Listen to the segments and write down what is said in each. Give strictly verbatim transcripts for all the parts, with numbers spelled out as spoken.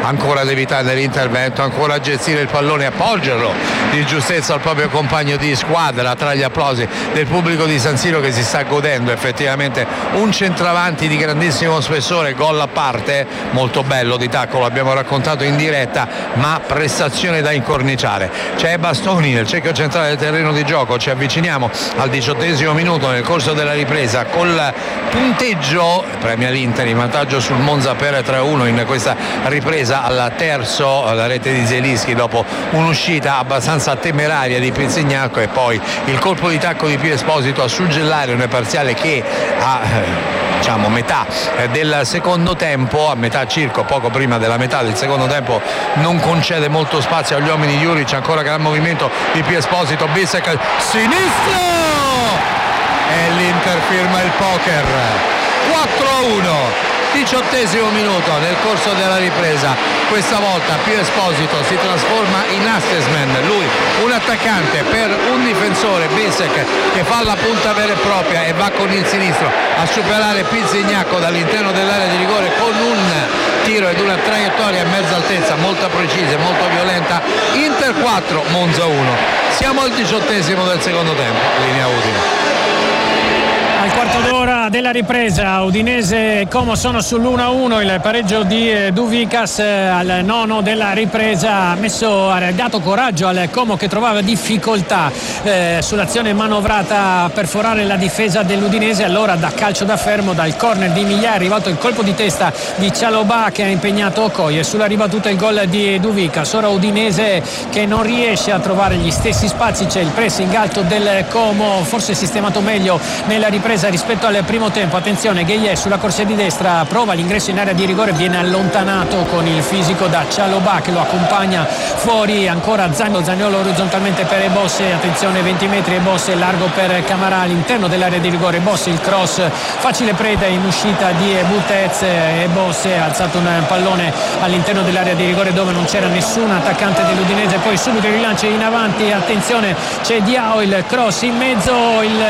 ancora ad evitare l'intervento, ancora a gestire il pallone, appoggerlo di giustezza al proprio compagno di squadra, tra gli applausi del pubblico di San Siro che si sta godendo effettivamente un centravanti di grandissimo spessore, gol a parte, molto bello di tacco, l'abbiamo raccontato in diretta, ma prestazione da incorniciare. C'è Bastoni nel cerchio centrale del terreno di gioco, ci avviciniamo al diciottesimo minuto nel corso della ripresa, col punteggio premia l'Inter in vantaggio sul Monza per tre a uno in questa ripresa al terzo, la rete di Zielinski dopo un'uscita abbastanza temeraria di Pizzignacco e poi il colpo di tacco di Pio Esposito a suggellare un parziale che a diciamo metà del secondo tempo, a metà circa, poco prima della metà del secondo tempo, non concede molto spazio agli uomini di Juric. Ancora gran movimento di Pio Esposito, Bissek sinistro e l'Inter firma il poker. Quattro a uno, diciottesimo minuto nel corso della ripresa. Questa volta Pio Esposito si trasforma in assessman, lui un attaccante per un difensore, Bissek, che fa la punta vera e propria e va con il sinistro a superare Pizzignacco dall'interno dell'area di rigore con un tiro ed una traiettoria a mezza altezza molto precisa e molto violenta. Inter quattro, Monza uno. Siamo al diciottesimo del secondo tempo, linea Udine. Al quarto d'ora della ripresa Udinese e Como sono sull'uno a uno, il pareggio di Duvicas al nono della ripresa ha messo, ha dato coraggio al Como che trovava difficoltà eh, sull'azione manovrata a perforare la difesa dell'Udinese. Allora da calcio da fermo, dal corner di Miglià è arrivato il colpo di testa di Cialobà che ha impegnato Okoye, sulla ribattuta il gol di Duvicas. Ora Udinese che non riesce a trovare gli stessi spazi, c'è il pressing alto del Como, forse sistemato meglio nella ripresa rispetto al primo tempo. Attenzione, Gueye sulla corsia di destra prova l'ingresso in area di rigore, viene allontanato con il fisico da Cialobà che lo accompagna fuori. Ancora Zaniolo, Zaniolo orizzontalmente per Ebosse, attenzione venti metri, Ebosse largo per Camarà all'interno dell'area di rigore, Ebosse il cross, facile preda in uscita di Butez. Ebosse ha alzato un pallone all'interno dell'area di rigore dove non c'era nessun attaccante dell'Udinese, poi subito il rilancio in avanti, attenzione c'è Diao, il cross in mezzo, il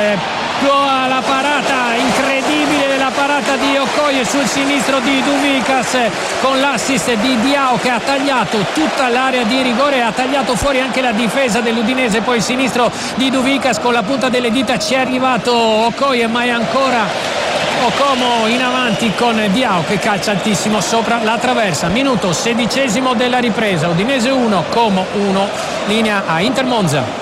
la parata incredibile, la parata di Okoye sul sinistro di Duvicas con l'assist di Diao che ha tagliato tutta l'area di rigore, ha tagliato fuori anche la difesa dell'Udinese. Poi il sinistro di Duvicas con la punta delle dita ci è arrivato Okoye, ma è ancora Okomo in avanti con Diao che calcia altissimo sopra la traversa. Minuto sedicesimo della ripresa, Udinese uno, Como uno, linea a Inter Monza.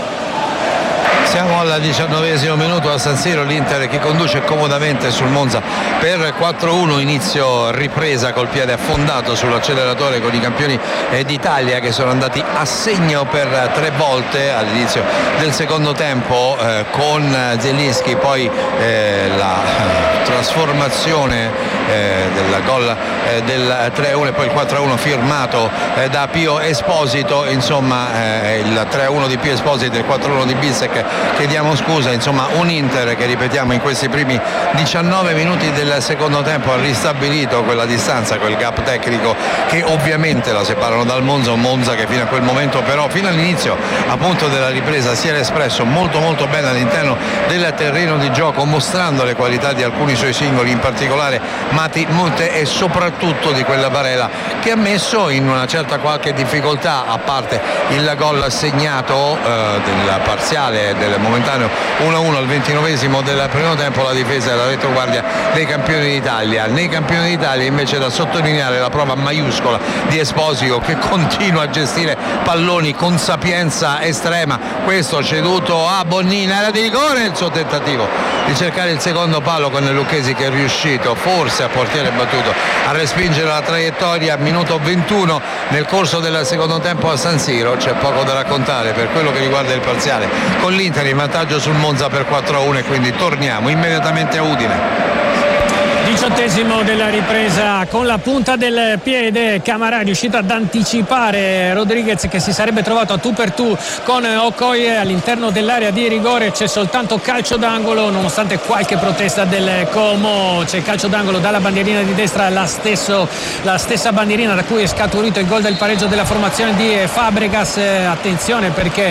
Siamo al diciannovesimo minuto a San Siro, l'Inter che conduce comodamente sul Monza per quattro a uno, inizio ripresa col piede affondato sull'acceleratore con i campioni d'Italia che sono andati a segno per tre volte all'inizio del secondo tempo eh, con Zielinski, poi eh, la eh, trasformazione eh, del gol eh, del tre a uno e poi il quattro a uno firmato eh, da Pio Esposito. Insomma eh, il tre a uno di Pio Esposito e il quattro a uno di Bissek, chiediamo scusa, insomma un Inter che, ripetiamo, in questi primi diciannove minuti del secondo tempo ha ristabilito quella distanza, quel gap tecnico che ovviamente la separano dal Monza, un Monza che fino a quel momento, però fino all'inizio appunto della ripresa, si era espresso molto molto bene all'interno del terreno di gioco, mostrando le qualità di alcuni suoi singoli, in particolare Mati Monte e soprattutto di quella Barella che ha messo in una certa qualche difficoltà, a parte il gol segnato eh, del parziale del momentaneo uno a uno al ventinovesimo del primo tempo, la difesa della retroguardia dei campioni d'Italia. Nei campioni d'Italia invece da sottolineare la prova maiuscola di Esposito che continua a gestire palloni con sapienza estrema, questo ceduto a Bonnina, era di rigore il suo tentativo di cercare il secondo palo con Lucchesi che è riuscito forse a portiere battuto a respingere la traiettoria. Minuto ventuno nel corso del secondo tempo a San Siro, c'è poco da raccontare per quello che riguarda il parziale, con l'Inter in vantaggio sul Monza per quattro a uno e quindi torniamo immediatamente a Udine. Diciottesimo della ripresa, con la punta del piede Camarà è riuscito ad anticipare Rodriguez che si sarebbe trovato a tu per tu con Okoye all'interno dell'area di rigore. C'è soltanto calcio d'angolo nonostante qualche protesta del Como, c'è calcio d'angolo dalla bandierina di destra, la, stesso, la stessa bandierina da cui è scaturito il gol del pareggio della formazione di Fabregas. Attenzione perché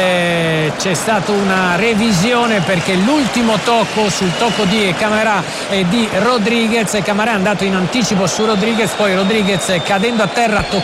eh, c'è stata una revisione, perché l'ultimo tocco sul tocco di Camarà e di Rodriguez, Camarà è andato in anticipo su Rodriguez, poi Rodriguez cadendo a terra